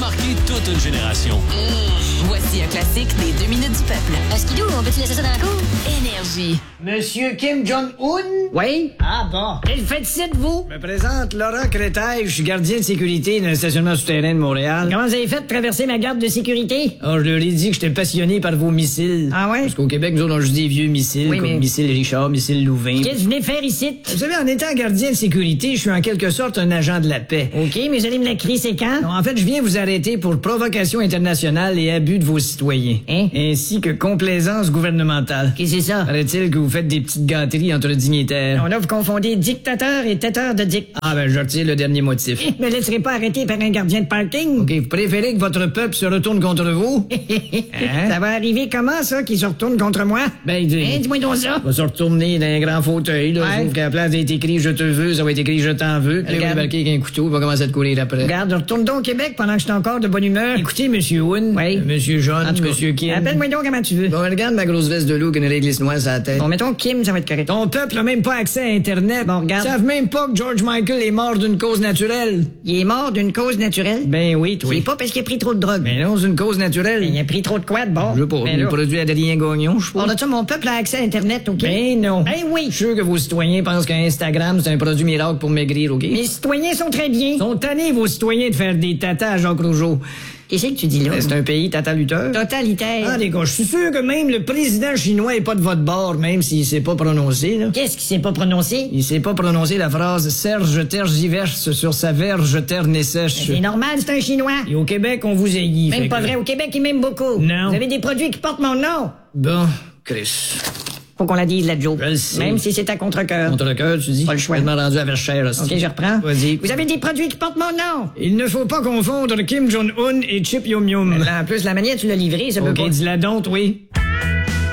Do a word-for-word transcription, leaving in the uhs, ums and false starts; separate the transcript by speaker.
Speaker 1: marqué toute une génération.
Speaker 2: Mmh, voici un classique des deux minutes du peuple.
Speaker 3: À skidou, on peut-tu laisser ça dans la cour?
Speaker 2: Énergie.
Speaker 4: Monsieur Kim Jong-un?
Speaker 5: Oui?
Speaker 4: Ah bon.
Speaker 5: Quel faites-ci de vous?
Speaker 4: Je me présente Laurent Créteil, je suis gardien de sécurité dans le stationnement souterrain de Montréal.
Speaker 5: Comment vous avez fait de traverser ma garde de sécurité?
Speaker 4: Oh, je leur ai dit que j'étais passionné par vos missiles.
Speaker 5: Ah ouais?
Speaker 4: Parce qu'au Québec, nous autres, on joue des vieux missiles,
Speaker 5: Oui,
Speaker 4: comme
Speaker 5: mais-
Speaker 4: missile Richard, missile Louvain.
Speaker 5: Qu'est-ce que vous venez faire ici?
Speaker 4: Vous savez, en étant gardien de sécurité, je suis en quelque sorte un agent de la paix.
Speaker 5: OK, mais vous allez me la crier, c'est quand?
Speaker 4: Non, en fait, je viens vous arrêter pour provocation internationale et abus de vos citoyens.
Speaker 5: Hein?
Speaker 4: Ainsi que complaisance gouvernementale.
Speaker 5: Qu'est-ce que c'est ça?
Speaker 4: Paraît-il que vous faites des petites gâteries entre dignitaires.
Speaker 5: On a vous confondez dictateur et têteur de dic.
Speaker 4: Ah ben, je retire le dernier motif.
Speaker 5: Me laisserez pas arrêter par un gardien de parking?
Speaker 4: OK, vous préférez que votre peuple se retourne contre vous? Hein?
Speaker 5: Ça va arriver comment, ça, qu'il se retourne contre moi?
Speaker 4: Ben, dis-
Speaker 5: Hein, dis-moi donc ça.
Speaker 4: va se retourner dans un grand fauteuil, là.
Speaker 5: Ouais.
Speaker 4: Sauf qu'à la place d'être écrit « Je te veux », ça va être écrit « Je t'en veux », puis là, il va
Speaker 5: Regarde.
Speaker 4: débarquer avec un couteau, il va commencer à te courir après.
Speaker 5: Regarde, retourne donc au Québec pendant que je suis encore de bonne humeur.
Speaker 4: Écoutez, Monsieur Woon,
Speaker 5: Oui.
Speaker 4: euh, Monsieur John,
Speaker 5: En tout cas,
Speaker 4: Monsieur Kim.
Speaker 5: Appelle-moi donc comment tu veux.
Speaker 4: Bon, regarde ma grosse veste de loup qui a une réglisse noire sur la tête.
Speaker 5: Bon, mettons Kim, ça va être correct.
Speaker 4: Ton peuple a même pas accès à Internet.
Speaker 5: Bon, regarde.
Speaker 4: Ils savent même pas que George Michael est mort d'une cause naturelle.
Speaker 5: Il est mort d'une cause naturelle?
Speaker 4: Ben oui, toi.
Speaker 5: C'est pas parce qu'il a pris trop de drogue.
Speaker 4: Ben non, c'est une cause naturelle.
Speaker 5: Il a pris trop de quoi de bon?
Speaker 4: Je sais pas,
Speaker 5: Ben
Speaker 4: il
Speaker 5: là.
Speaker 4: produit Adrien Gagnon, je sais
Speaker 5: On
Speaker 4: pas.
Speaker 5: a ça, mon peuple a accès à Internet, OK?
Speaker 4: Ben non.
Speaker 5: Ben oui.
Speaker 4: Je suis sûr que vos citoyens pensent qu'Instagram, c'est un produit miracle pour maigrir, OK?
Speaker 5: Mes citoyens sont très bien.
Speaker 4: Ils sont tannés, vos citoyens, de faire des tatas à Jacques Rougeau.
Speaker 5: Qu'est-ce que tu dis là?
Speaker 4: C'est un pays tata-lutteur.
Speaker 5: Totalitaire.
Speaker 4: Ah, les gars, je suis sûr que même le président chinois est pas de votre bord, même s'il sait pas prononcer, là.
Speaker 5: Qu'est-ce qui s'est pas prononcé?
Speaker 4: Il sait pas prononcer la phrase « Serge tergiverse sur sa verge terne et sèche
Speaker 5: C'est normal, c'est un Chinois. ».
Speaker 4: Et au Québec, on vous haït.
Speaker 5: Même
Speaker 4: fait
Speaker 5: pas
Speaker 4: que-
Speaker 5: vrai, au Québec, ils m'aiment beaucoup.
Speaker 4: Non.
Speaker 5: Vous avez des produits qui portent mon nom.
Speaker 4: Bon, Chris.
Speaker 5: Faut qu'on la dise, la joke.
Speaker 4: Je le sais.
Speaker 5: Même si c'est à contre-cœur.
Speaker 4: Contre le cœur, tu dis?
Speaker 5: Pas le choix.
Speaker 4: Je m'ai rendu à Verchères, aussi.
Speaker 5: OK, je reprends.
Speaker 4: Vas-y.
Speaker 5: Vous avez des produits qui portent mon nom.
Speaker 4: Il ne faut pas confondre Kim Jong-un et Chip Yum Yum.
Speaker 5: Là, en plus, la manière dont tu l'as livré, ça veut
Speaker 4: OK,
Speaker 5: pas...
Speaker 4: dis-la donc, oui.